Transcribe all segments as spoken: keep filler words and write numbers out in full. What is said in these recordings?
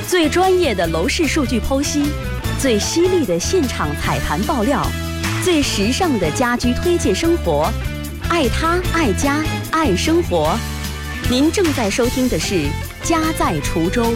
最专业的楼市数据剖析，最犀利的现场踩盘爆料，最时尚的家居推荐生活，爱他爱家爱生活。您正在收听的是家在滁州。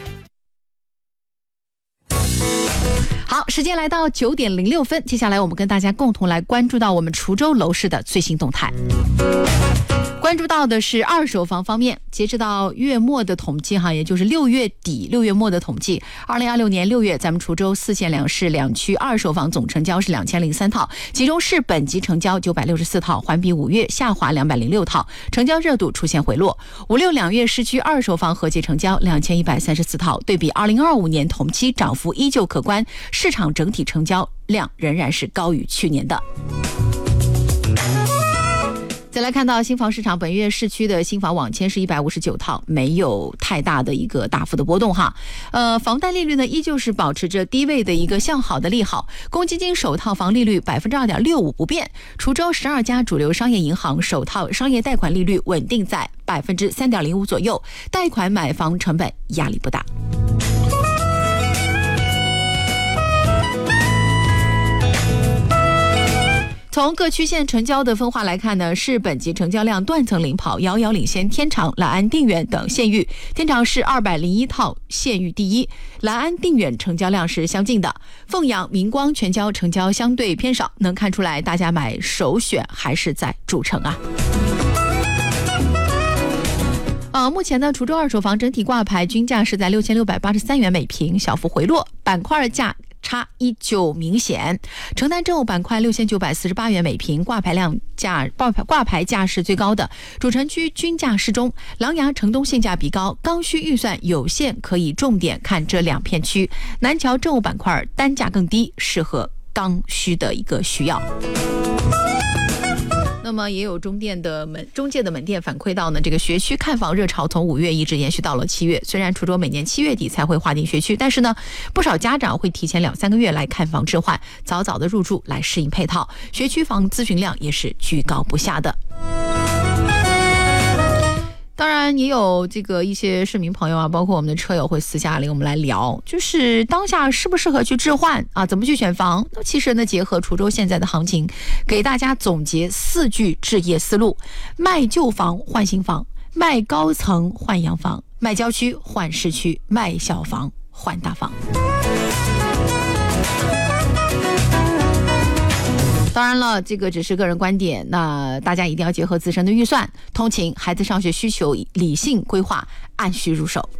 好，时间来到九点零六分，接下来我们跟大家共同来关注到我们滁州楼市的最新动态。关注到的是二手房方面，截止到月末的统计哈，也就是六月底六月末的统计，二零二六年六月，咱们滁州四县两市两区二手房总成交是两千零三套，其中市本级成交九百六十四套，环比五月下滑两百零六套，成交热度出现回落。五六两月市区二手房合计成交两千一百三十四套，对比二零二五年同期涨幅依旧可观，市场整体成交量仍然是高于去年的。再来看到新房市场，本月市区的新房网签是一百五十九套，没有太大的一个大幅的波动哈。呃，房贷利率呢依旧是保持着低位的一个向好的利好，公积金首套房利率百分之二点六五不变，滁州十二家主流商业银行首套商业贷款利率稳定在百分之三点零五左右，贷款买房成本压力不大。从各区县成交的分化来看呢，市本级成交量断层领跑，遥遥领先天长、兰安、定远等县域。天长是二百零一套，县域第一；兰安、定远成交量是相近的。凤阳、明光全交成交相对偏少，能看出来大家买首选还是在主城啊。呃，目前呢，滁州二手房整体挂牌均价是在六千六百八十三元每平，小幅回落，板块价差依旧明显。城南政务板块六千九百四十八元每平，挂牌量价挂牌价是最高的。主城区均价适中，琅琊、城东性价比高，刚需预算有限，可以重点看这两片区。南桥政务板块单价更低，适合刚需的一个需要。那么也有中店的门中介的门店反馈到呢，这个学区看房热潮从五月一直延续到了七月。虽然滁州每年七月底才会划定学区，但是呢，不少家长会提前两三个月来看房置换，早早的入住来适应配套，学区房咨询量也是居高不下的。当然也有这个一些市民朋友啊，包括我们的车友会私下里我们来聊，就是当下适不适合去置换啊，怎么去选房。那其实呢，结合滁州现在的行情，给大家总结四句置业思路：卖旧房换新房，卖高层换洋房，卖郊区换市区，卖小房换大房。当然了，这个只是个人观点，那大家一定要结合自身的预算、通勤、孩子上学需求，理性规划，按需入手。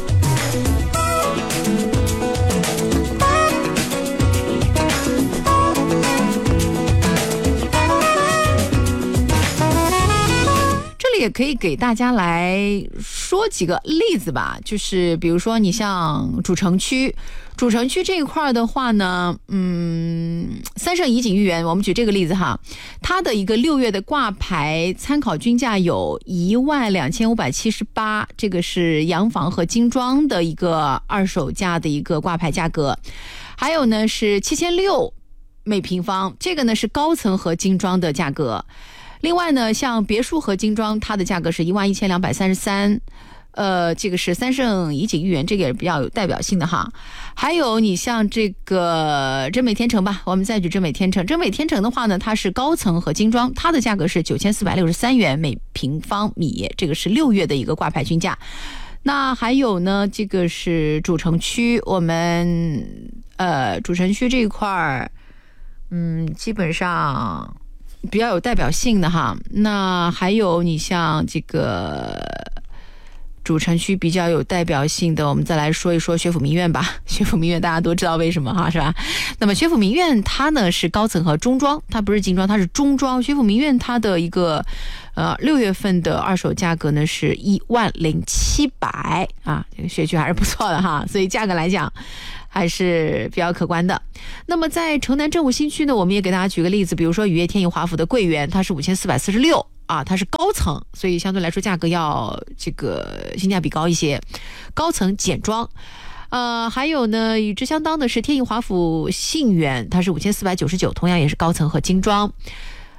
这里也可以给大家来说几个例子吧，就是比如说你像主城区，主城区这一块的话呢，嗯，三圣怡景御园，我们举这个例子哈，它的一个六月的挂牌参考均价有一万两千五百七十八，这个是洋房和精装的一个二手价的一个挂牌价格，还有呢是七千六每平方，这个呢是高层和精装的价格。另外呢，像别墅和精装，它的价格是一万一千两百三十三，呃，这个是三圣怡景御园，这个也比较有代表性的哈。还有你像这个真美天成吧，我们再举真美天成。真美天成的话呢，它是高层和精装，它的价格是九千四百六十三元每平方米，这个是六月的一个挂牌均价。那还有呢，这个是主城区，我们呃主城区这一块儿，嗯，基本上比较有代表性的哈。那还有你像这个主城区比较有代表性的，我们再来说一说学府民院吧。学府民院大家都知道为什么哈，是吧？那么学府民院它呢是高层和中装，它不是精装，它是中装。学府民院它的一个呃六月份的二手价格呢是一万零七百啊，这个学区还是不错的哈，所以价格来讲还是比较可观的。那么在城南政务新区呢，我们也给大家举个例子，比如说雨夜天逸华府的桂园，它是五千四百四十六啊，它是高层，所以相对来说价格要这个性价比高一些，高层简装。呃，还有呢，与之相当的是天逸华府信源，它是五千四百九十九，同样也是高层和精装。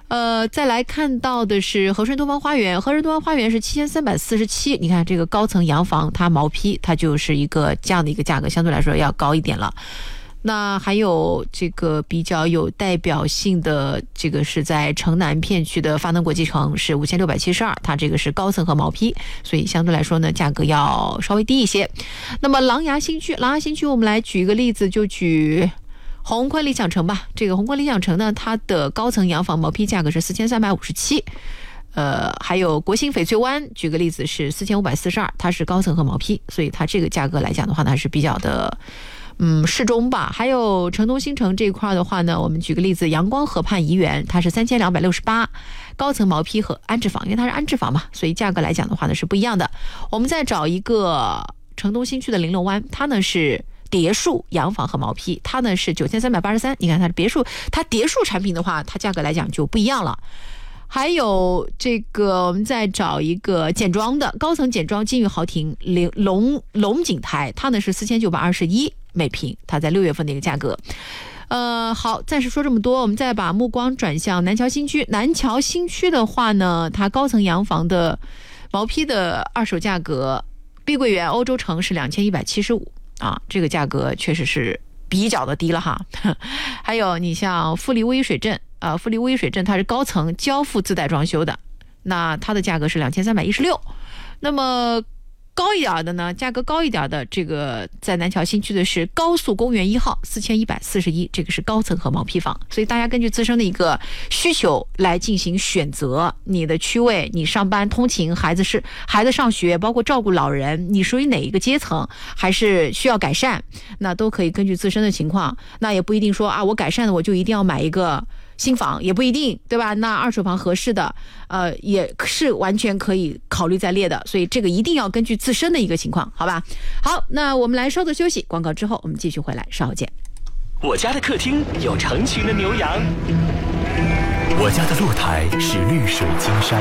呃，再来看到的是和顺东方花园，和顺东方花园是七千三百四十七，你看这个高层洋房，它毛坯，它就是一个这样的一个价格，相对来说要高一点了。那还有这个比较有代表性的，这个是在城南片区的发能国际城，是五千六百七十二，它这个是高层和毛坯，所以相对来说呢，价格要稍微低一些。那么琅琊新区，琅琊新区我们来举一个例子，就举宏坤理想城吧。这个宏坤理想城呢，它的高层洋房毛坯价格是四千三百五十七。呃，还有国兴翡翠湾，举个例子是四千五百四十二，它是高层和毛坯，所以它这个价格来讲的话呢，还是比较的嗯适中吧。还有城东新城这一块的话呢，我们举个例子，阳光河畔怡园，它是三千两百六十八，高层毛坯和安置房，因为它是安置房嘛，所以价格来讲的话呢是不一样的。我们再找一个城东新区的玲珑湾，它呢是别墅洋房和毛坯，它呢是九千三百八十三，你看它的别墅，它别墅产品的话，它价格来讲就不一样了。还有这个，我们再找一个简装的高层简装金域豪庭龙龙井台，它呢是四千九百二十一每平，它在六月份的一个价格。呃，好，暂时说这么多，我们再把目光转向南桥新区。南桥新区的话呢，它高层洋房的毛坯的二手价格，碧桂园欧洲城是两千一百七十五啊，这个价格确实是比较的低了哈。还有你像富力乌衣水镇。呃，富力乌衣水镇它是高层交付自带装修的，那它的价格是两千三百一十六。那么高一点的呢，价格高一点的，这个在南桥新区的是高速公园一号，四千一百四十一，这个是高层和毛坯房。所以大家根据自身的一个需求来进行选择，你的区位，你上班通勤，孩子是孩子上学，包括照顾老人，你属于哪一个阶层，还是需要改善，那都可以根据自身的情况。那也不一定说啊，我改善了我就一定要买一个新房，也不一定，对吧？那二手房合适的，呃，也是完全可以考虑在列的，所以这个一定要根据自身的一个情况，好吧？好，那我们来稍作休息，广告之后我们继续回来，稍后见。 我家的客厅有成群的牛羊， 我家的露台是绿水青山，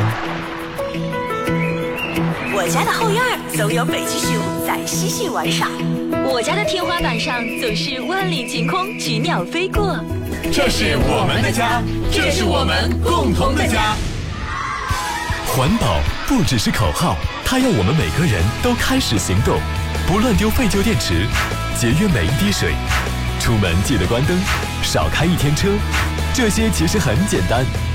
我家的后院总有北极熊在嬉戏玩耍， 我家的天花板上总是万里晴空，群鸟飞过。 这是我们的家，这是我们共同的家。 环保不只是口号，它要我们每个人都开始行动，不乱丢废旧电池，节约每一滴水，出门记得关灯，少开一天车，这些其实很简单，